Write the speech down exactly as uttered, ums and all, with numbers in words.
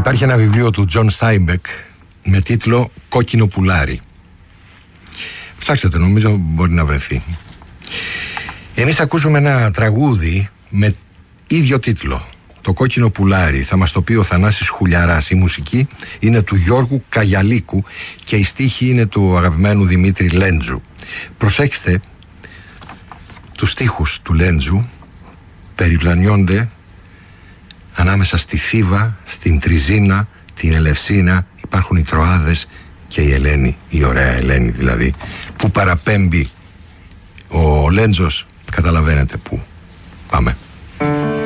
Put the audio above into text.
Υπάρχει ένα βιβλίο του Τζον Στάιμπεκ με τίτλο «Κόκκινο πουλάρι». Ψάξτε, νομίζω μπορεί να βρεθεί. Εμείς θα ακούσουμε ένα τραγούδι με ίδιο τίτλο, «Το κόκκινο πουλάρι». Θα μας το πει ο Θανάσης Χουλιαράς. Η μουσική είναι του Γιώργου Καγιαλίκου και η στίχη είναι του αγαπημένου Δημήτρη Λέντζου. Προσέξτε, τους στίχους του Λέντζου περιπλανιόνται ανάμεσα στη Θήβα, στην Τριζίνα, την Ελευσίνα. Υπάρχουν οι Τροάδες και η Ελένη, η ωραία Ελένη δηλαδή, που παραπέμπει ο Λέντζος, καταλαβαίνετε πού. Πάμε.